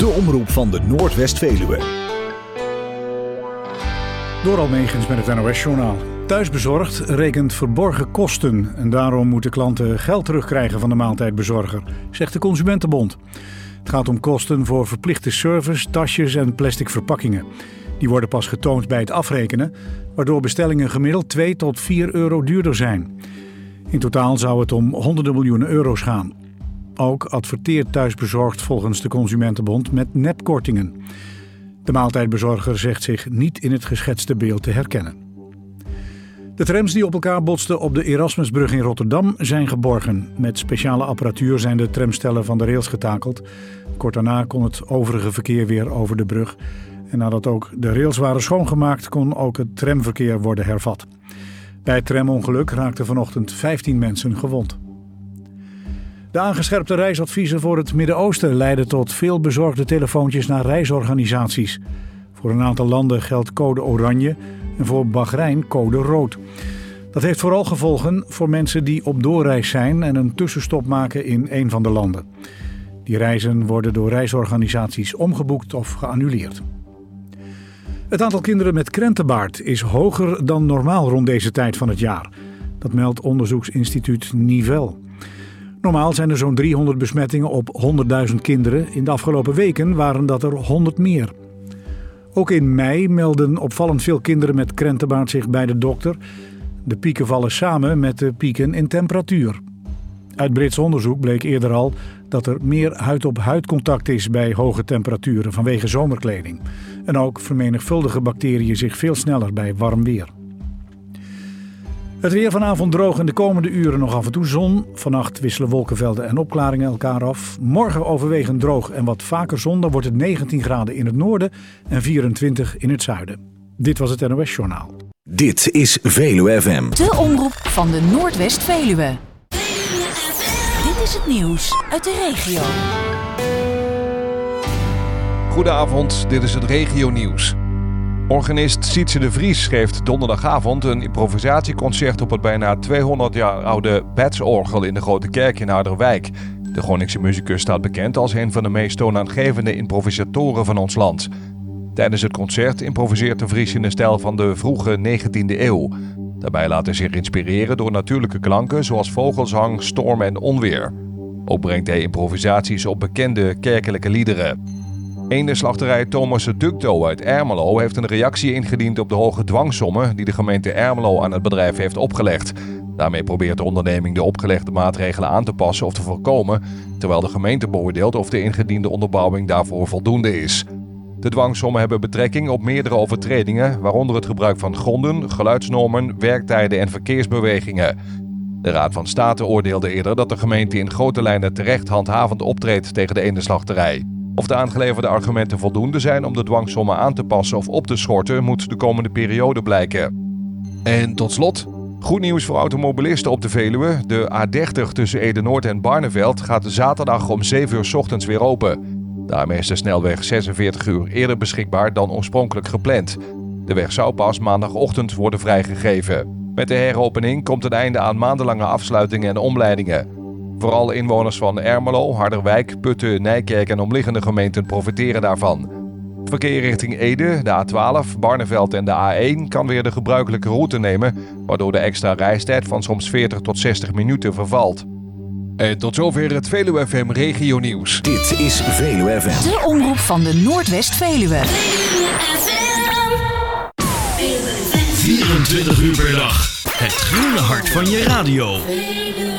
De omroep van de Noordwest-Veluwe. Door Almegens met het NOS-journaal. Thuisbezorgd rekent verborgen kosten en daarom moeten klanten geld terugkrijgen van de maaltijdbezorger, zegt de Consumentenbond. Het gaat om kosten voor verplichte service, tasjes en plastic verpakkingen. Die worden pas getoond bij het afrekenen, waardoor bestellingen gemiddeld 2 tot 4 euro duurder zijn. In totaal zou het om honderden miljoenen euro's gaan. Ook adverteert Thuisbezorgd volgens de Consumentenbond met nepkortingen. De maaltijdbezorger zegt zich niet in het geschetste beeld te herkennen. De trams die op elkaar botsten op de Erasmusbrug in Rotterdam zijn geborgen. Met speciale apparatuur zijn de tramstellen van de rails getakeld. Kort daarna kon het overige verkeer weer over de brug. En nadat ook de rails waren schoongemaakt, kon ook het tramverkeer worden hervat. Bij het tramongeluk raakten vanochtend 15 mensen gewond. De aangescherpte reisadviezen voor het Midden-Oosten leiden tot veel bezorgde telefoontjes naar reisorganisaties. Voor een aantal landen geldt code oranje en voor Bahrein code rood. Dat heeft vooral gevolgen voor mensen die op doorreis zijn en een tussenstop maken in een van de landen. Die reizen worden door reisorganisaties omgeboekt of geannuleerd. Het aantal kinderen met krentenbaard is hoger dan normaal rond deze tijd van het jaar. Dat meldt onderzoeksinstituut Nivel. Normaal zijn er zo'n 300 besmettingen op 100.000 kinderen. In de afgelopen weken waren dat er 100 meer. Ook in mei melden opvallend veel kinderen met krentenbaard zich bij de dokter. De pieken vallen samen met de pieken in temperatuur. Uit Brits onderzoek bleek eerder al dat er meer huid-op-huid contact is bij hoge temperaturen vanwege zomerkleding. En ook vermenigvuldigen bacteriën zich veel sneller bij warm weer. Het weer vanavond droog en de komende uren nog af en toe zon. Vannacht wisselen wolkenvelden en opklaringen elkaar af. Morgen overwegend droog en wat vaker zon. Dan wordt het 19 graden in het noorden en 24 in het zuiden. Dit was het NOS Journaal. Dit is Veluwe FM. De omroep van de Noordwest-Veluwe. Dit is het nieuws uit de regio. Goedenavond, dit is het regionieuws. Organist Sietse de Vries geeft donderdagavond een improvisatieconcert op het bijna 200 jaar oude Betsorgel in de Grote Kerk in Harderwijk. De Groningse muzikus staat bekend als een van de meest toonaangevende improvisatoren van ons land. Tijdens het concert improviseert de Vries in de stijl van de vroege 19e eeuw. Daarbij laat hij zich inspireren door natuurlijke klanken zoals vogelzang, storm en onweer. Ook brengt hij improvisaties op bekende kerkelijke liederen. Eendenslachterij Thomas Ducto uit Ermelo heeft een reactie ingediend op de hoge dwangsommen die de gemeente Ermelo aan het bedrijf heeft opgelegd. Daarmee probeert de onderneming de opgelegde maatregelen aan te passen of te voorkomen, terwijl de gemeente beoordeelt of de ingediende onderbouwing daarvoor voldoende is. De dwangsommen hebben betrekking op meerdere overtredingen, waaronder het gebruik van gronden, geluidsnormen, werktijden en verkeersbewegingen. De Raad van State oordeelde eerder dat de gemeente in grote lijnen terecht handhavend optreedt tegen de eendenslachterij. Of de aangeleverde argumenten voldoende zijn om de dwangsommen aan te passen of op te schorten, moet de komende periode blijken. En tot slot, goed nieuws voor automobilisten op de Veluwe. De A30 tussen Ede-Noord en Barneveld gaat zaterdag om 7 uur 's ochtends weer open. Daarmee is de snelweg 46 uur eerder beschikbaar dan oorspronkelijk gepland. De weg zou pas maandagochtend worden vrijgegeven. Met de heropening komt een einde aan maandenlange afsluitingen en omleidingen. Vooral inwoners van Ermelo, Harderwijk, Putten, Nijkerk en omliggende gemeenten profiteren daarvan. Verkeer richting Ede, de A12, Barneveld en de A1 kan weer de gebruikelijke route nemen, waardoor de extra reistijd van soms 40 tot 60 minuten vervalt. En tot zover het Veluwe FM Regio Nieuws. Dit is Veluwe FM. De omroep van de Noordwest-Veluwe. 24 uur per dag. Het groene hart van je radio.